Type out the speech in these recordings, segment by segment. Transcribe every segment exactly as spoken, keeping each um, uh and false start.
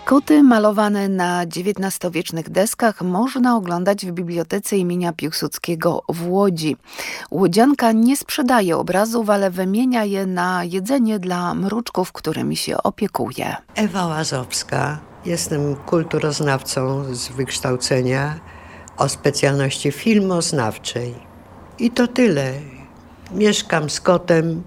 Koty malowane na dziewiętnastowiecznych deskach można oglądać w Bibliotece imienia Piłsudskiego w Łodzi. Łodzianka nie sprzedaje obrazów, ale wymienia je na jedzenie dla mruczków, którymi się opiekuje. Ewa Łazowska. Jestem kulturoznawcą z wykształcenia o specjalności filmoznawczej. I to tyle. Mieszkam z kotem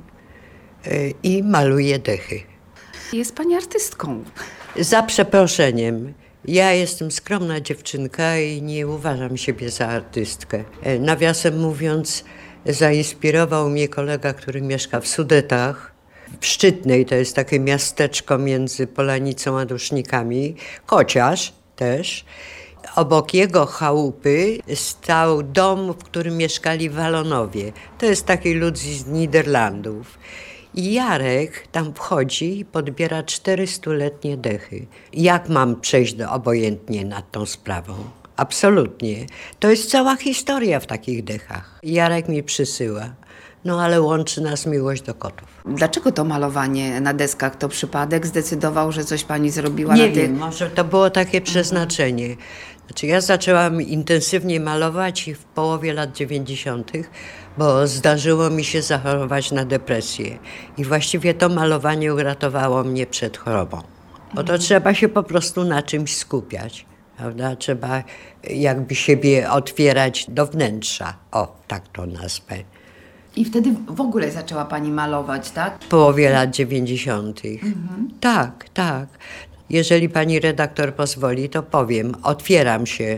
i maluję dechy. Jest pani artystką. Za przeproszeniem. Ja jestem skromna dziewczynka i nie uważam siebie za artystkę. Nawiasem mówiąc, zainspirował mnie kolega, który mieszka w Sudetach, w Szczytnej, to jest takie miasteczko między Polanicą a Dusznikami, Kociarz też. Obok jego chałupy stał dom, w którym mieszkali Walonowie. To jest taki lud z Niderlandów. I Jarek tam wchodzi i podbiera czterystuletnie dechy. Jak mam przejść do obojętnie nad tą sprawą? Absolutnie. To jest cała historia w takich dechach. Jarek mi przysyła. No ale łączy nas miłość do kotów. Dlaczego to malowanie na deskach? To przypadek zdecydował, że coś pani zrobiła Nie na wiem, tych... może to było takie przeznaczenie. Znaczy ja zaczęłam intensywnie malować w połowie lat dziewięćdziesiątych, bo zdarzyło mi się zachorować na depresję. I właściwie to malowanie uratowało mnie przed chorobą. Bo to trzeba się po prostu na czymś skupiać, prawda? Trzeba jakby siebie otwierać do wnętrza. O, tak to nazwę. I wtedy w ogóle zaczęła pani malować, tak? W połowie lat dziewięćdziesiątych. Mhm. Tak, tak. Jeżeli pani redaktor pozwoli, to powiem, otwieram się.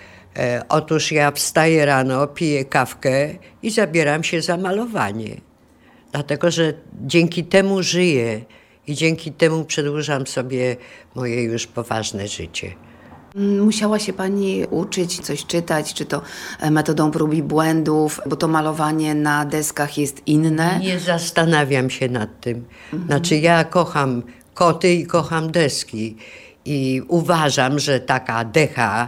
E, otóż ja wstaję rano, piję kawkę i zabieram się za malowanie. Dlatego, że dzięki temu żyję i dzięki temu przedłużam sobie moje już poważne życie. Musiała się pani uczyć, coś czytać, czy to metodą prób i błędów, bo to malowanie na deskach jest inne? Nie zastanawiam się nad tym. Mhm. Znaczy ja kocham koty i kocham deski i uważam, że taka decha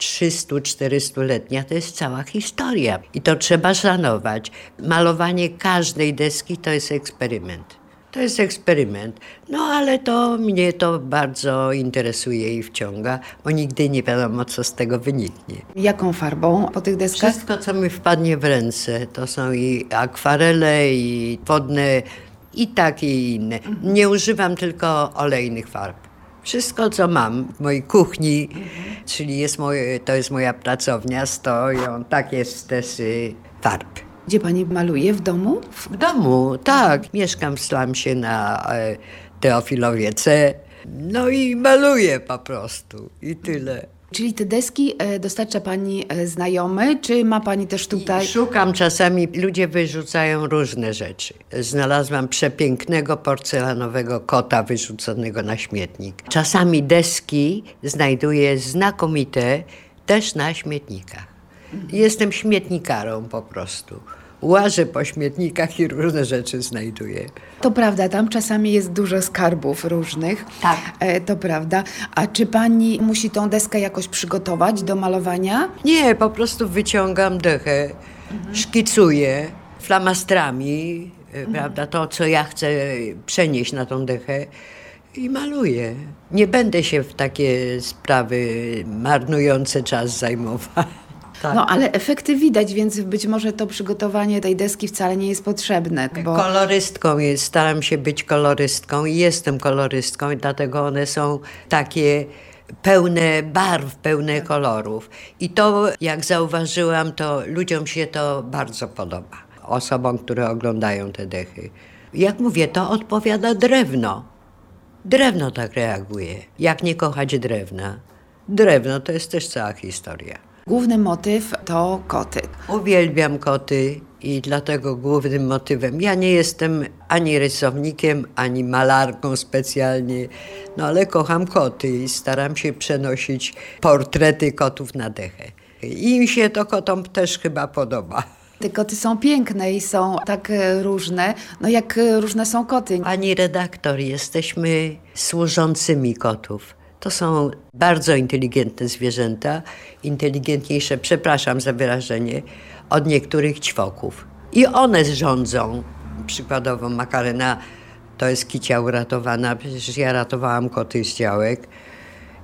trzystu-czterystuletnia to jest cała historia i to trzeba szanować. Malowanie każdej deski to jest eksperyment. To jest eksperyment. No ale to mnie to bardzo interesuje i wciąga, bo nigdy nie wiadomo, co z tego wyniknie. Jaką farbą po tych deskach? Wszystko, co mi wpadnie w ręce. To są i akwarele, i wodne, i takie, i inne. Nie używam tylko olejnych farb. Wszystko, co mam w mojej kuchni, mhm. czyli jest moje, to jest moja pracownia, stoją takie stesy farb. Gdzie pani maluje? W domu? W domu, tak. Mieszkam w slumsie na e, Teofilowie C. No i maluję po prostu i tyle. Czyli te deski e, dostarcza pani e, znajomy, czy ma pani też tutaj... I szukam czasami, ludzie wyrzucają różne rzeczy. Znalazłam przepięknego porcelanowego kota wyrzuconego na śmietnik. Czasami deski znajduję znakomite też na śmietnikach. Jestem śmietnikarą po prostu. Łażę po śmietnikach i różne rzeczy znajduję. To prawda, tam czasami jest dużo skarbów różnych. Tak. E, to prawda. A czy pani musi tą deskę jakoś przygotować do malowania? Nie, po prostu wyciągam dechę, mhm. szkicuję flamastrami, mhm. prawda, to co ja chcę przenieść na tą dechę i maluję. Nie będę się w takie sprawy marnujące czas zajmować. Tak. No ale efekty widać, więc być może to przygotowanie tej deski wcale nie jest potrzebne. Bo... Kolorystką jest, staram się być kolorystką i jestem kolorystką i dlatego one są takie pełne barw, pełne kolorów. I to, jak zauważyłam, to ludziom się to bardzo podoba. Osobom, które oglądają te dechy. Jak mówię, to odpowiada drewno. Drewno tak reaguje. Jak nie kochać drewna? Drewno to jest też cała historia. Główny motyw to koty. Uwielbiam koty i dlatego głównym motywem. Ja nie jestem ani rysownikiem, ani malarką specjalnie, no ale kocham koty i staram się przenosić portrety kotów na dechę. I im się to kotom też chyba podoba. Te koty są piękne i są tak różne, no jak różne są koty. Pani redaktor, jesteśmy służącymi kotów. To są bardzo inteligentne zwierzęta, inteligentniejsze, przepraszam za wyrażenie, od niektórych ćwoków. I one rządzą. Przykładowo Makarena to jest kicia uratowana, przecież ja ratowałam koty z działek.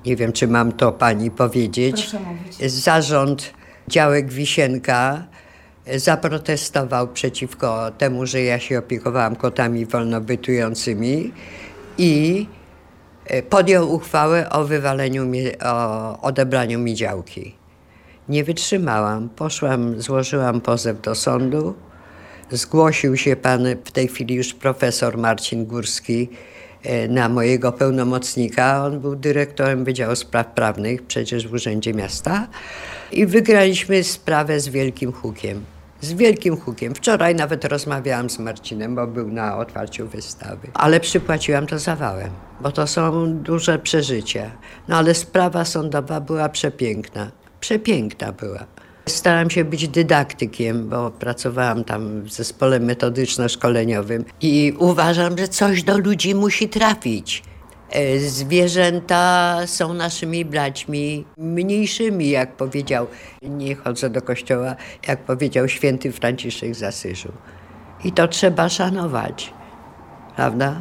Nie wiem, czy mam to pani powiedzieć. Proszę mówić. Zarząd działek Wisienka zaprotestował przeciwko temu, że ja się opiekowałam kotami wolnobytującymi i podjął uchwałę o wywaleniu mi, o odebraniu mi działki. Nie wytrzymałam. Poszłam, złożyłam pozew do sądu. Zgłosił się pan, w tej chwili już profesor Marcin Górski, na mojego pełnomocnika. On był dyrektorem Wydziału Spraw Prawnych, przecież w Urzędzie Miasta. I wygraliśmy sprawę z wielkim hukiem. Z wielkim hukiem. Wczoraj nawet rozmawiałam z Marcinem, bo był na otwarciu wystawy. Ale przypłaciłam to zawałem, bo to są duże przeżycia. No ale sprawa sądowa była przepiękna. Przepiękna była. Staram się być dydaktykiem, bo pracowałam tam w zespole metodyczno-szkoleniowym i uważam, że coś do ludzi musi trafić. Zwierzęta są naszymi braćmi mniejszymi, jak powiedział, nie chodzę do kościoła, jak powiedział święty Franciszek z Asyżu. I to trzeba szanować, prawda?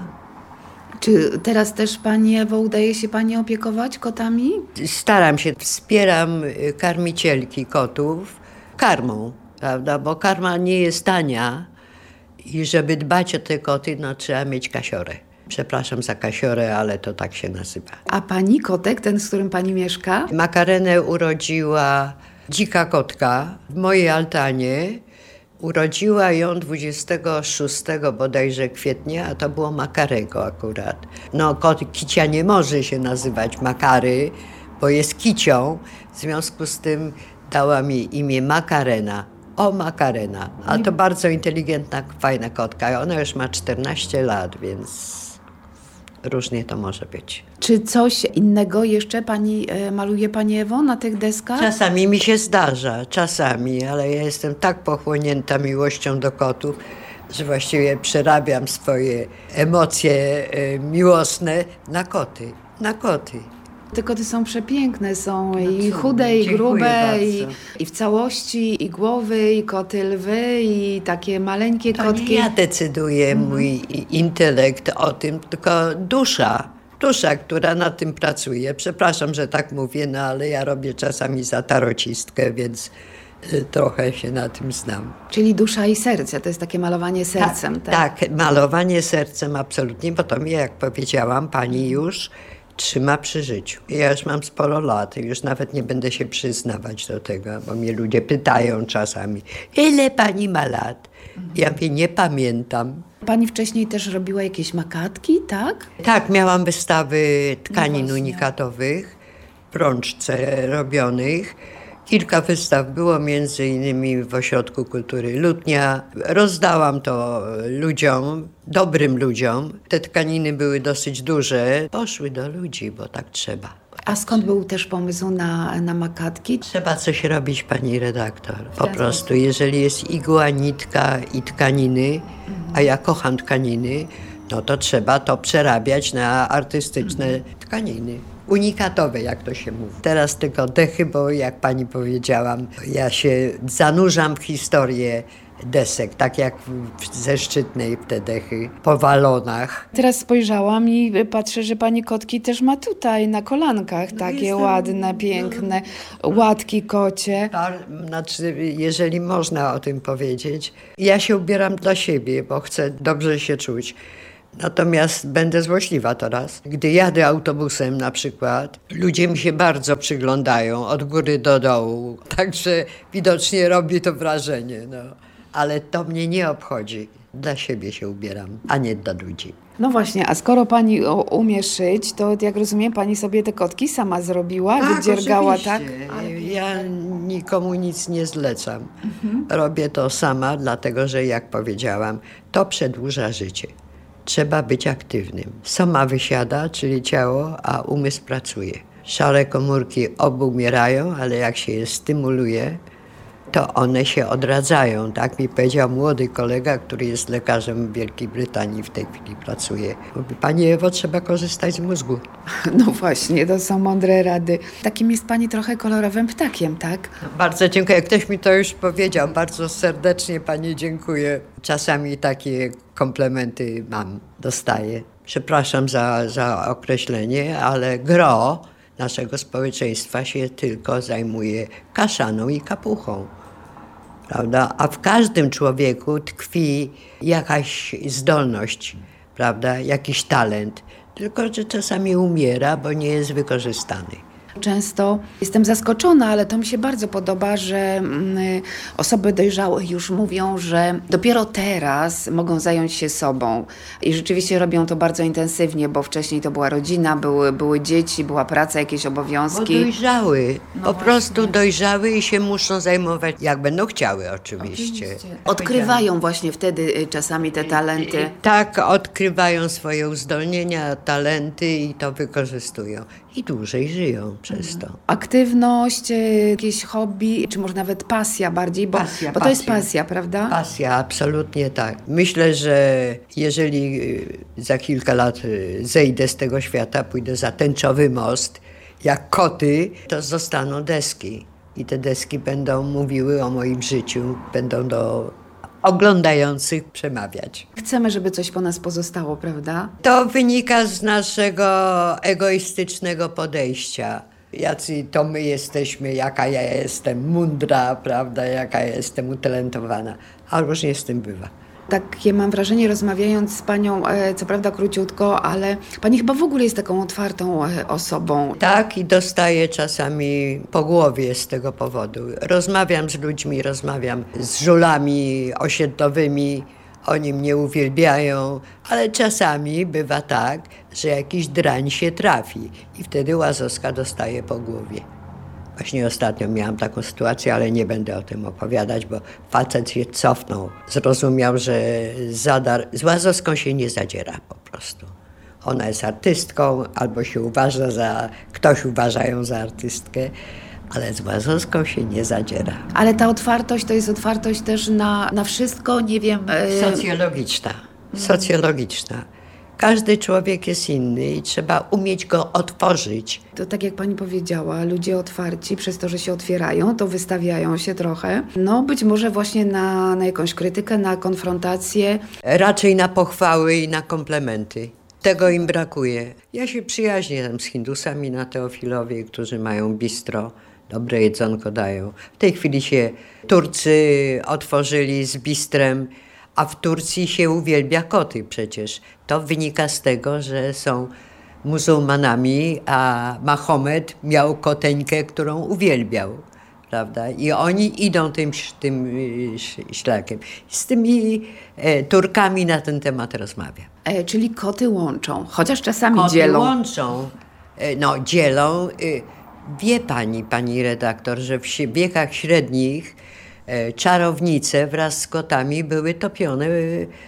Czy teraz też pani Ewo udaje się pani opiekować kotami? Staram się, wspieram karmicielki kotów karmą, prawda, bo karma nie jest tania i żeby dbać o te koty, no trzeba mieć kasiorę. Przepraszam za kasiorę, ale to tak się nazywa. A pani kotek, ten, z którym pani mieszka? Makarenę urodziła dzika kotka w mojej altanie. Urodziła ją dwudziestego szóstego bodajże kwietnia, a to było Makarego akurat. No, kot, kicia nie może się nazywać Makary, bo jest kicią. W związku z tym dała mi imię Makarena. O, Makarena. A to bardzo inteligentna, fajna kotka. Ona już ma czternaście lat, więc różnie to może być. Czy coś innego jeszcze pani e, maluje, pani Ewo, na tych deskach? Czasami mi się zdarza, czasami, ale ja jestem tak pochłonięta miłością do kotów, że właściwie przerabiam swoje emocje e, miłosne na koty, na koty. Te koty są przepiękne, są No i cudnie, chude, i dziękuję grube, i, bardzo. i w całości, i głowy, i koty lwy, i takie maleńkie To kotki. nie ja decyduję, mój intelekt o tym, tylko dusza. Dusza, która nad tym pracuje. Przepraszam, że tak mówię, no ale ja robię czasami za tarocistkę, więc y, trochę się na tym znam. Czyli dusza i serce, to jest takie malowanie sercem, tak? Tak, malowanie sercem absolutnie, bo to mnie, jak powiedziałam, pani już trzyma przy życiu. Ja już mam sporo lat i już nawet nie będę się przyznawać do tego, bo mnie ludzie pytają czasami, ile pani ma lat? Ja mówię, nie pamiętam. Pani wcześniej też robiła jakieś makatki, tak? Tak, miałam wystawy tkanin właśnie. unikatowych, w Prączce robionych. Kilka wystaw było, między innymi w Ośrodku Kultury Lutnia. Rozdałam to ludziom, dobrym ludziom. Te tkaniny były dosyć duże. Poszły do ludzi, bo tak trzeba. A skąd był też pomysł na, na makatki? Trzeba coś robić, pani redaktor. Po ten prostu, jeżeli jest igła, nitka i tkaniny, a ja kocham tkaniny, no to trzeba to przerabiać na artystyczne tkaniny. Unikatowe, jak to się mówi. Teraz tylko dechy, bo jak pani powiedziałam, ja się zanurzam w historię desek, tak jak w- ze Szczytnej w te dechy, po walonach. Teraz spojrzałam i patrzę, że pani kotki też ma tutaj na kolankach takie jestem- ładne, piękne łatki kocie. Par- Znaczy, jeżeli można o tym powiedzieć, ja się ubieram dla siebie, bo chcę dobrze się czuć. Natomiast będę złośliwa teraz. Gdy jadę autobusem na przykład, ludzie mi się bardzo przyglądają od góry do dołu, także widocznie robi to wrażenie. No. Ale to mnie nie obchodzi. Dla siebie się ubieram, a nie dla ludzi. No właśnie, a skoro pani o, umie szyć, to jak rozumiem, pani sobie te kotki sama zrobiła, wydziergała, tak? oczywiście. Ja nikomu nic nie zlecam. Robię to sama, dlatego że jak powiedziałam, to przedłuża życie. Trzeba być aktywnym. Soma wysiada, czyli ciało, a umysł pracuje. Szare komórki obumierają, ale jak się je stymuluje, to one się odradzają. Tak mi powiedział młody kolega, który jest lekarzem w Wielkiej Brytanii, w tej chwili pracuje. Mówi, pani Ewo, trzeba korzystać z mózgu. No właśnie, to są mądre rady. Takim jest pani trochę kolorowym ptakiem, tak? Bardzo dziękuję. Ktoś mi to już powiedział. Bardzo serdecznie pani dziękuję. Czasami takie komplementy mam, dostaję. Przepraszam za, za określenie, ale gro, naszego społeczeństwa się tylko zajmuje kaszaną i kapuchą. Prawda? A w każdym człowieku tkwi jakaś zdolność, prawda? Jakiś talent, tylko że czasami umiera, bo nie jest wykorzystany. Często jestem zaskoczona, ale to mi się bardzo podoba, że mm, osoby dojrzałe już mówią, że dopiero teraz mogą zająć się sobą. I rzeczywiście robią to bardzo intensywnie, bo wcześniej to była rodzina, były, były dzieci, była praca, jakieś Bo obowiązki. dojrzały, No po właśnie. prostu dojrzały i się muszą zajmować, jak będą chciały oczywiście. Odkrywają właśnie wtedy y, czasami te talenty. Tak, odkrywają swoje uzdolnienia, talenty i to wykorzystują. I dłużej żyją przez to. Aktywność, y, jakieś hobby, czy może nawet pasja bardziej, bo, Pasja, bo to jest pasja. pasja, prawda? Pasja, absolutnie tak. Myślę, że jeżeli y, za kilka lat y, zejdę z tego świata, pójdę za tęczowy most, jak koty, to zostaną deski. I te deski będą mówiły o moim życiu, będą do oglądających przemawiać. Chcemy, żeby coś po nas pozostało, prawda? To wynika z naszego egoistycznego podejścia. Jacy to my jesteśmy, jaka ja jestem mądra, prawda, jaka ja jestem utalentowana. A różnie z tym bywa. Takie mam wrażenie, rozmawiając z panią, e, co prawda króciutko, ale pani chyba w ogóle jest taką otwartą e, osobą. Tak, i dostaję czasami po głowie z tego powodu. Rozmawiam z ludźmi, rozmawiam z żulami osiedlowymi, oni mnie uwielbiają, ale czasami bywa tak, że jakiś drań się trafi i wtedy Łazowska dostaje po głowie. Właśnie ostatnio miałam taką sytuację, ale nie będę o tym opowiadać, bo facet się cofnął. Zrozumiał, że zadar... z Łazowską się nie zadziera po prostu. Ona jest artystką, albo się uważa za... Ktoś uważa ją za artystkę, ale z Łazowską się nie zadziera. Ale ta otwartość to jest otwartość też na, na wszystko, nie wiem... e, Socjologiczna. Socjologiczna. Każdy człowiek jest inny i trzeba umieć go otworzyć. To tak jak pani powiedziała, ludzie otwarci przez to, że się otwierają, to wystawiają się trochę. No być może właśnie na, na jakąś krytykę, na konfrontację. Raczej na pochwały i na komplementy. Tego im brakuje. Ja się przyjaźnię tam z Hindusami na Teofilowie, którzy mają bistro, dobre jedzonko dają. W tej chwili się Turcy otworzyli z bistrem, a w Turcji się uwielbia koty przecież. To wynika z tego, że są muzułmanami, a Mahomet miał koteńkę, którą uwielbiał. Prawda? I oni idą tym, tym szlakiem. Z tymi e, Turkami na ten temat rozmawiam. E, czyli koty łączą, chociaż czasami Koty dzielą. łączą, e, no dzielą. E, wie pani, pani redaktor, że w sie- wiekach średnich e, czarownice wraz z kotami były topione e,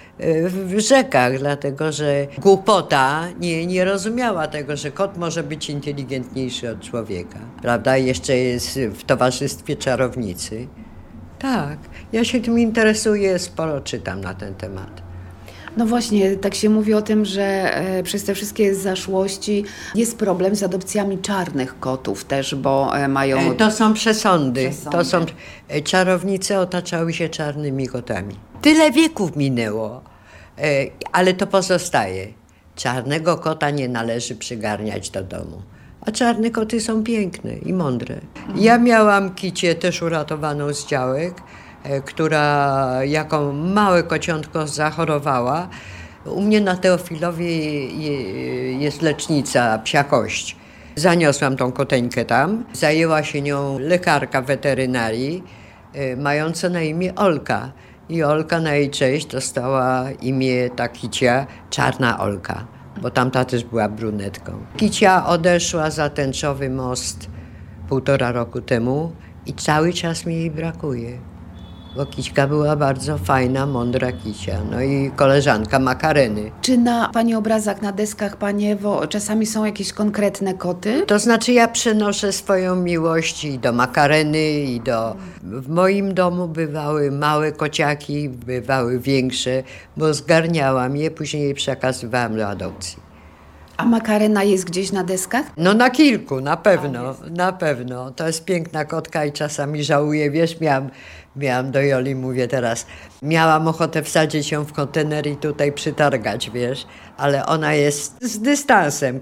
w rzekach, dlatego że głupota nie, nie rozumiała tego, że kot może być inteligentniejszy od człowieka, prawda? Jeszcze jest w towarzystwie czarownicy. Tak, ja się tym interesuję, sporo czytam na ten temat. No właśnie, tak się mówi o tym, że e, przez te wszystkie zaszłości jest problem z adopcjami czarnych kotów też, bo e, mają... E, To są przesądy. Przesądy. To są, e, czarownice otaczały się czarnymi kotami. Tyle wieków minęło, e, ale to pozostaje. Czarnego kota nie należy przygarniać do domu. A czarne koty są piękne i mądre. Ja miałam Kicię też uratowaną z działek, e, która jako małe kociątko zachorowała. U mnie na Teofilowie je- jest lecznica Psia Kość. Zaniosłam tą koteńkę tam. Zajęła się nią lekarka weterynarii, e, mająca na imię Olka. I Olka na jej cześć dostała imię, ta Kicia, Czarna Olka, bo tamta też była brunetką. Kicia odeszła za tęczowy most półtora roku temu i cały czas mi jej brakuje. Bo Kićka była bardzo fajna, mądra Kicia. No i koleżanka Makareny. Czy na pani obrazach, na deskach, panie Ewo, czasami są jakieś konkretne koty? To znaczy ja przenoszę swoją miłość i do Makareny, i do... W moim domu bywały małe kociaki, bywały większe, bo zgarniałam je, później je przekazywałam do adopcji. A Makarena jest gdzieś na deskach? No na kilku, na pewno, na pewno. To jest piękna kotka i czasami żałuję, wiesz, miałam, miałam do Joli, mówię teraz, miałam ochotę wsadzić ją w kontener i tutaj przytargać, wiesz, ale ona jest z dystansem kot.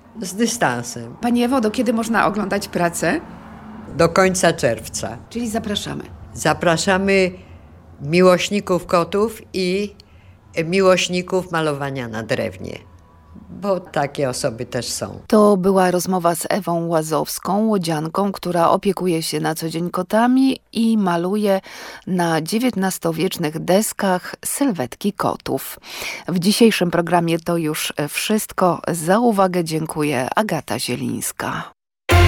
z dystansem. Pani Ewo, do kiedy można oglądać pracę? Do końca czerwca. Czyli zapraszamy. Zapraszamy miłośników kotów i miłośników malowania na drewnie, bo takie osoby też są. To była rozmowa z Ewą Łazowską, łodzianką, która opiekuje się na co dzień kotami i maluje na dziewiętnastowiecznych deskach sylwetki kotów. W dzisiejszym programie to już wszystko. Za uwagę dziękuję. Agata Zielińska.